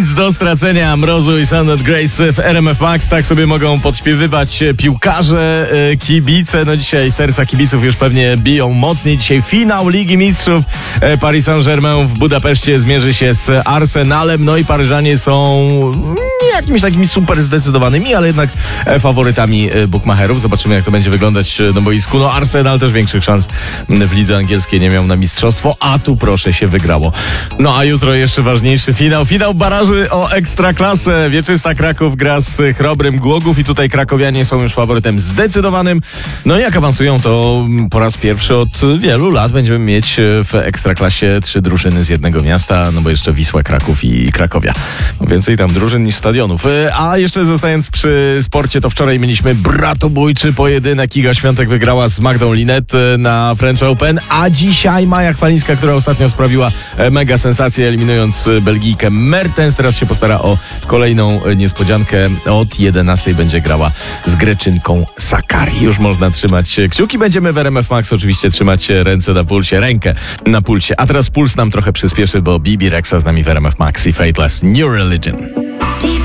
Nic do stracenia, Mrozu i Sound Grace w RMF Max. Tak sobie mogą podśpiewywać piłkarze, kibice. No dzisiaj serca kibiców już pewnie biją mocniej. Dzisiaj finał Ligi Mistrzów. Paris Saint-Germain w Budapeszcie zmierzy się z Arsenalem. No i Paryżanie są nie jakimiś takimi super zdecydowanymi, ale jednak faworytami bukmacherów. Zobaczymy, jak to będzie wyglądać na boisku. No Arsenal też większych szans w lidze angielskiej nie miał na mistrzostwo, a tu proszę się wygrało. No a jutro jeszcze ważniejszy finał baraży o Ekstraklasę. Wieczysta Kraków gra z Chrobrym Głogów i tutaj krakowianie są już faworytem zdecydowanym. No i jak awansują, to po raz pierwszy od wielu lat będziemy mieć w Ekstraklasie 3 drużyny z jednego miasta, no bo jeszcze Wisła, Kraków i Krakowia. No więcej tam drużyn niż stadionów. A jeszcze zostając przy sporcie, to wczoraj mieliśmy bratobójczy pojedynek. Iga Świątek wygrała z Magdą Linet na French Open, a dzisiaj Maja Chwalińska, która ostatnio sprawiła mega sensację, eliminując Belgijkę Mertens, teraz się postara o kolejną niespodziankę. Od 11 będzie grała z Greczynką Sakkari. Już można trzymać kciuki. Będziemy w RMF Max oczywiście trzymać rękę na pulsie. A teraz puls nam trochę przyspieszy, bo Bibi Rexa z nami w RMF Max i Fateless New Religion.